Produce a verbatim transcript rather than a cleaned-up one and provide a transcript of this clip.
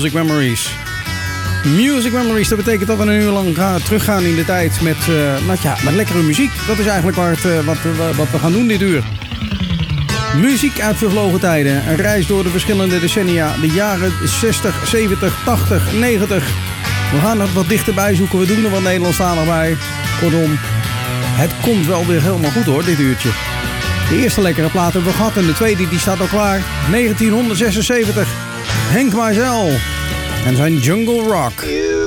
Music Memories. Music Memories, dat betekent dat we een uur lang gaan, teruggaan in de tijd met, uh, nou ja, met lekkere muziek. Dat is eigenlijk waar het, uh, wat, uh, wat we gaan doen dit uur. Muziek uit vervlogen tijden. Een reis door de verschillende decennia. De jaren zestig, zeventig, tachtig, negentig. We gaan het wat dichterbij zoeken. We doen er wat Nederlandstalig bij. Kortom, het komt wel weer helemaal goed hoor, dit uurtje. De eerste lekkere plaat hebben we gehad en de tweede die staat al klaar. negentienhonderdzesenzeventig. Henk Maisel en zijn Jungle Rock.